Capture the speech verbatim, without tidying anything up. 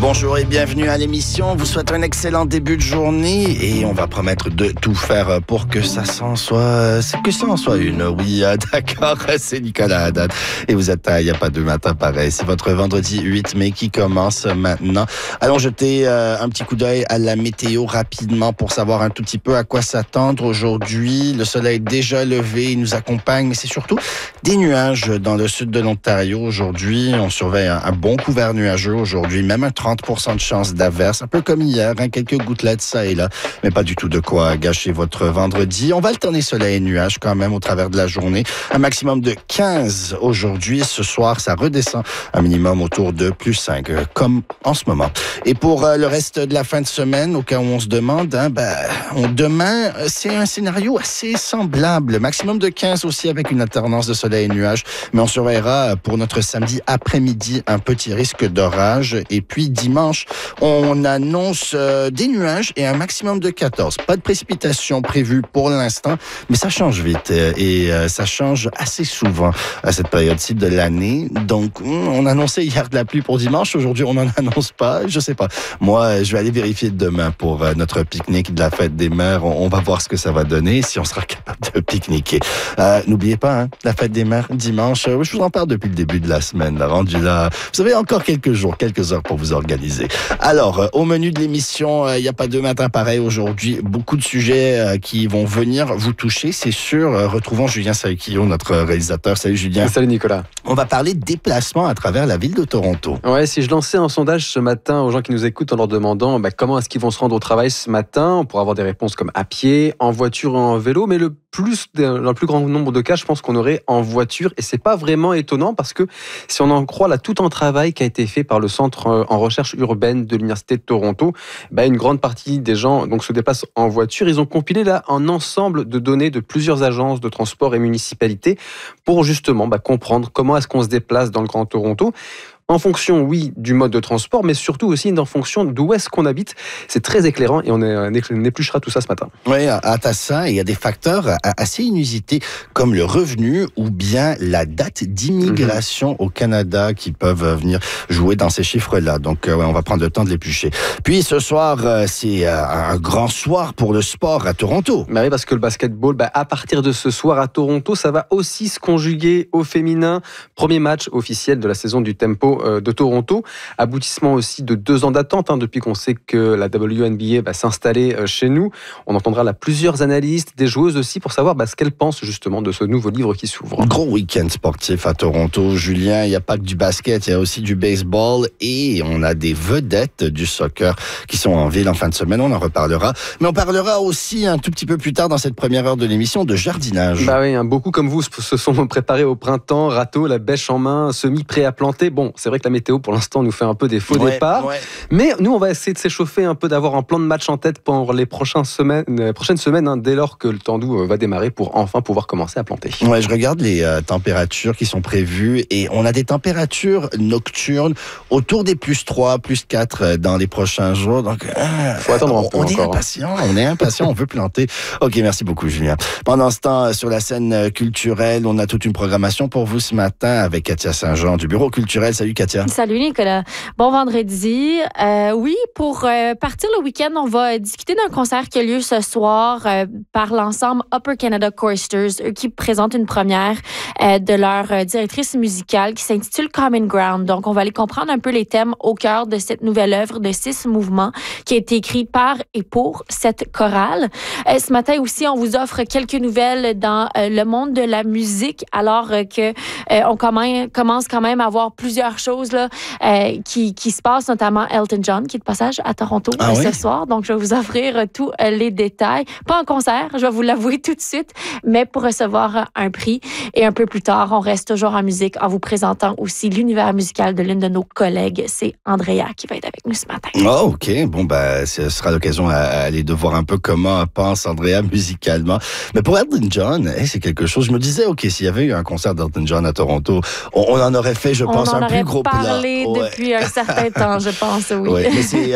Bonjour et bienvenue à l'émission. On vous souhaite un excellent début de journée et on va promettre de tout faire pour que ça s'en soit, que ça en soit une. Oui, d'accord, c'est Nicolas Haddad et vous êtes à Il n'y a pas de matin pareil. C'est votre vendredi huit mai qui commence maintenant. Allons jeter euh, un petit coup d'œil à la météo rapidement pour savoir un tout petit peu à quoi s'attendre aujourd'hui. Le soleil est déjà levé, il nous accompagne, mais c'est surtout des nuages dans le sud de l'Ontario aujourd'hui. On surveille un, un bon couvert nuageux aujourd'hui, même un trente pour cent de chance d'averse, un peu comme hier, hein, quelques gouttelettes ça et là, mais pas du tout de quoi gâcher votre vendredi. On va alterner soleil et nuages quand même au travers de la journée. Un maximum de quinze aujourd'hui. Ce soir, ça redescend un minimum autour de plus cinq, comme en ce moment. Et pour euh, le reste de la fin de semaine, au cas où on se demande, hein, ben, on, demain, c'est un scénario assez semblable. Maximum de quinze aussi avec une alternance de soleil et nuages. Mais on surveillera pour notre samedi après-midi un petit risque d'orage. Et puis dimanche, on annonce euh, des nuages et un maximum de quatorze. Pas de précipitations prévues pour l'instant, mais ça change vite et euh, ça change assez souvent à cette période-ci de l'année. Donc, on annonçait hier de la pluie pour dimanche. Aujourd'hui, on n'en annonce pas. Je sais pas. Moi, je vais aller vérifier demain pour euh, notre pique-nique de la fête des mères. On, on va voir ce que ça va donner, si on sera capable de pique-niquer. Euh, n'oubliez pas, hein, la fête des mères dimanche. Euh, je vous en parle depuis le début de la semaine. Là, rendu là, vous avez encore quelques jours, quelques heures pour vous organiser. Alors, euh, au menu de l'émission, il euh, n'y a pas de matin pareil aujourd'hui. Beaucoup de sujets euh, qui vont venir vous toucher, c'est sûr. Euh, retrouvons Julien Saïkio, notre réalisateur. Salut Julien. Salut Nicolas. On va parler de déplacement à travers la ville de Toronto. Ouais, si je lançais un sondage ce matin aux gens qui nous écoutent en leur demandant bah, comment est-ce qu'ils vont se rendre au travail ce matin, on pourra avoir des réponses comme à pied, en voiture ou en vélo, mais le plus, dans le plus grand nombre de cas, je pense qu'on aurait en voiture, et c'est pas vraiment étonnant parce que si on en croit là tout un travail qui a été fait par le Centre en recherche urbaine de l'Université de Toronto, bah, une grande partie des gens donc, se déplacent en voiture. Ils ont compilé là un ensemble de données de plusieurs agences de transport et municipalités pour justement bah, comprendre comment est-ce qu'on se déplace dans le Grand Toronto. En fonction, oui, du mode de transport, mais surtout aussi en fonction d'où est-ce qu'on habite. C'est très éclairant et on, est, on épluchera tout ça ce matin. Oui, à ça, il y a des facteurs assez inusités comme le revenu ou bien la date d'immigration mm-hmm. au Canada qui peuvent venir jouer dans ces chiffres-là. Donc, ouais, on va prendre le temps de l'éplucher. Puis, ce soir, c'est un grand soir pour le sport à Toronto. Mais oui, parce que le basketball, bah, à partir de ce soir à Toronto, ça va aussi se conjuguer au féminin. Premier match officiel de la saison du Tempo de Toronto, aboutissement aussi de deux ans d'attente hein, depuis qu'on sait que la W N B A va s'installer chez nous. On entendra là plusieurs analystes, des joueuses aussi pour savoir bah, ce qu'elles pensent justement de ce nouveau livre qui s'ouvre. Gros week-end sportif à Toronto, Julien. Il n'y a pas que du basket, il y a aussi du baseball et on a des vedettes du soccer qui sont en ville en fin de semaine. On en reparlera. Mais on parlera aussi un tout petit peu plus tard dans cette première heure de l'émission de jardinage. Bah oui, hein, beaucoup comme vous se sont préparés au printemps, râteau, la bêche en main, semis prêts à planter. Bon, c'est vrai que la météo, pour l'instant, nous fait un peu des faux ouais, départs. Ouais. Mais nous, on va essayer de s'échauffer un peu, d'avoir un plan de match en tête pour les prochaines semaines, euh, prochaines semaines hein, dès lors que le temps doux euh, va démarrer pour enfin pouvoir commencer à planter. Ouais, je regarde les euh, températures qui sont prévues et on a des températures nocturnes autour des plus trois, plus quatre euh, dans les prochains jours. Donc, euh, faut attendre un peu on encore. est impatient, on est impatient, on veut planter. Ok, merci beaucoup, Julien. Pendant ce temps, sur la scène culturelle, on a toute une programmation pour vous ce matin avec Katia Saint-Jean du Bureau culturel. Salut, Katia. Salut Nicolas. Bon vendredi. Euh, oui, pour euh, partir le week-end, on va discuter d'un concert qui a lieu ce soir euh, par l'ensemble Upper Canada Choristers, eux qui présentent une première euh, de leur euh, directrice musicale qui s'intitule Common Ground. Donc, on va aller comprendre un peu les thèmes au cœur de cette nouvelle œuvre de six mouvements qui a été écrite par et pour cette chorale. Euh, ce matin aussi, on vous offre quelques nouvelles dans euh, le monde de la musique, alors euh, que euh, on commence quand même à voir plusieurs choses là, euh, qui, qui se passent, notamment Elton John qui est de passage à Toronto ah euh, oui? ce soir. Donc, je vais vous offrir euh, tous euh, les détails. Pas en concert, je vais vous l'avouer tout de suite, mais pour recevoir euh, un prix. Et un peu plus tard, on reste toujours en musique en vous présentant aussi l'univers musical de l'une de nos collègues. C'est Andrea qui va être avec nous ce matin. Oh, OK. Bon, ben, ce sera l'occasion d'aller de voir un peu comment pense Andrea musicalement. Mais pour Elton John, hey, c'est quelque chose. Je me disais, OK, s'il y avait eu un concert d'Elton John à Toronto, on, on en aurait fait, je pense, un plus gros plat. On en aurait parlé depuis ouais. un certain temps, je pense, oui. Ouais, mais c'est